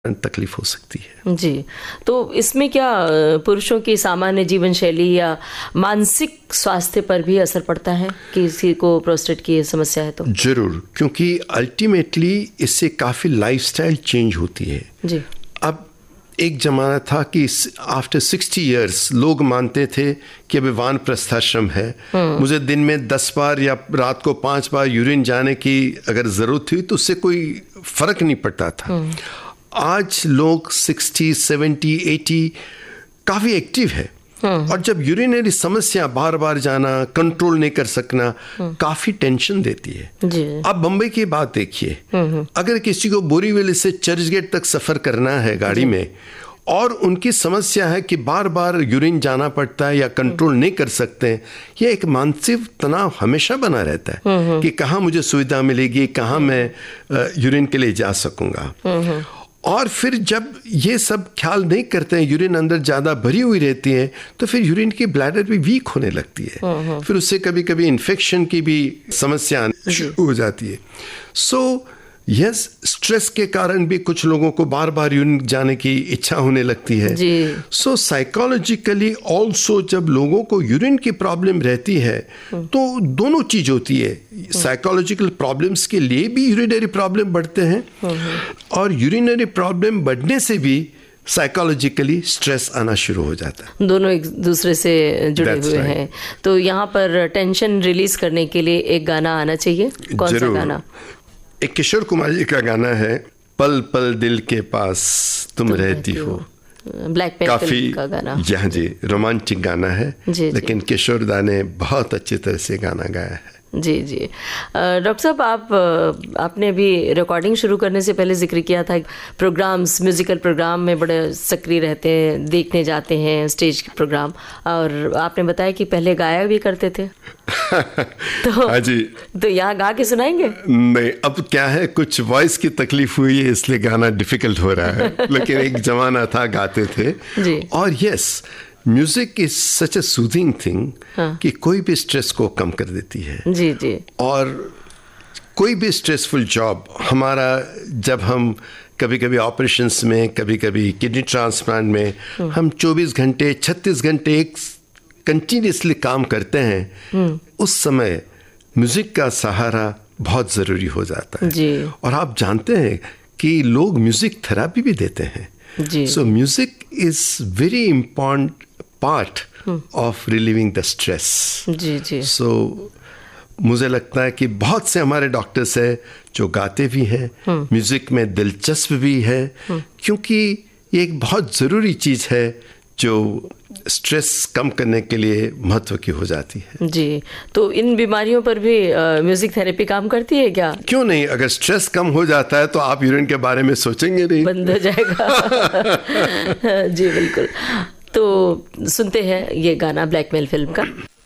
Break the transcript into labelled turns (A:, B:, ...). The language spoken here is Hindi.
A: तकलीफ हो सकती है।
B: जी, तो इसमें क्या पुरुषों की सामान्य जीवन शैली या मानसिक स्वास्थ्य पर भी असर पड़ता है कि किसी को प्रोस्टेट की समस्या है तो?
A: जरूर, क्योंकि अल्टीमेटली इससे काफ़ी लाइफस्टाइल चेंज होती है।
B: जी।
A: अब एक ज़माना था कि आफ्टर 60 इयर्स लोग मानते थे कि अभी वानप्रस्थाश्रम है, मुझे दिन में 10 बार या रात को 5 बार यूरिन जाने की अगर ज़रूरत हुई तो उससे कोई फ़र्क नहीं पड़ता था। आज लोग 60, 70, 80 काफ़ी एक्टिव है, और जब यूरिनरी समस्या बार बार जाना, कंट्रोल नहीं कर सकना, काफ़ी टेंशन देती है।
B: जी।
A: अब बम्बई की बात देखिए, अगर किसी को बोरीवली से चर्चगेट तक सफ़र करना है गाड़ी में, और उनकी समस्या है कि बार बार यूरिन जाना पड़ता है या कंट्रोल नहीं कर सकते, ये एक मानसिक तनाव हमेशा बना रहता है कि कहाँ मुझे सुविधा मिलेगी, कहाँ मैं यूरिन के लिए जा सकूँगा। और फिर जब ये सब ख्याल नहीं करते हैं, यूरिन अंदर ज़्यादा भरी हुई रहती है, तो फिर यूरिन की ब्लैडर भी वीक होने लगती है, फिर उससे कभी कभी इन्फेक्शन की भी समस्या शुरू हो जाती है। सो यस, स्ट्रेस के कारण भी कुछ लोगों को बार बार यूरिन जाने की इच्छा होने लगती है। सो साइकोलॉजिकली ऑल्सो जब लोगों को यूरिन की प्रॉब्लम रहती है तो दोनों चीज होती है, साइकोलॉजिकल प्रॉब्लम्स के लिए भी यूरिनरी प्रॉब्लम बढ़ते हैं, और यूरिनरी प्रॉब्लम बढ़ने से भी साइकोलॉजिकली स्ट्रेस आना शुरू हो जाता है।
B: दोनों एक दूसरे से जुड़े हुए हैं। तो यहाँ पर टेंशन रिलीज करने के लिए एक गाना आना चाहिए, कौन सा गाना?
A: एक किशोर कुमार जी का गाना है, पल पल दिल के पास तुम रहती हो।
B: ब्लैक पैंथर का गाना।
A: जी, रोमांटिक गाना है, लेकिन किशोर दा ने बहुत अच्छी तरह से गाना गाया है।
B: जी। डॉक्टर साहब, आपने भी रिकॉर्डिंग शुरू करने से पहले जिक्र किया था प्रोग्राम्स, म्यूजिकल प्रोग्राम में बड़े सक्रिय रहते हैं, देखने जाते हैं स्टेज के प्रोग्राम, और आपने बताया कि पहले गाया भी करते थे। तो
A: हाँ जी।
B: तो यहाँ गा के सुनाएंगे?
A: नहीं, अब क्या है, कुछ वॉइस की तकलीफ हुई है इसलिए गाना डिफिकल्ट हो रहा है, लेकिन एक जमाना था गाते थे जी। और yes, music is such a soothing thing कि कोई भी स्ट्रेस को कम कर देती है।
B: जी।
A: और कोई भी स्ट्रेसफुल जॉब हमारा, जब हम कभी कभी ऑपरेशंस में, कभी कभी किडनी ट्रांसप्लांट में, हम 24 घंटे 36 घंटे एक कंटिन्यूसली काम करते हैं, उस समय म्यूजिक का सहारा बहुत ज़रूरी हो जाता है
B: जी।
A: और आप जानते हैं कि लोग म्यूजिक थेरेपी भी देते हैं। सो music is very important part of relieving the stress.
B: जी।
A: सो मुझे लगता है कि बहुत से हमारे डॉक्टर्स हैं जो गाते भी हैं, म्यूजिक में दिलचस्प भी है, क्योंकि ये एक बहुत ज़रूरी चीज़ है जो स्ट्रेस कम करने के लिए महत्व की हो जाती है।
B: जी, तो इन बीमारियों पर भी म्यूजिक थेरेपी काम करती है क्या?
A: क्यों नहीं, अगर स्ट्रेस कम हो जाता है तो आप यूरिन के बारे में सोचेंगे नहीं,
B: बंद हो जाएगा। जी बिल्कुल। तो सुनते हैं ये गाना ब्लैकमेल फिल्म का।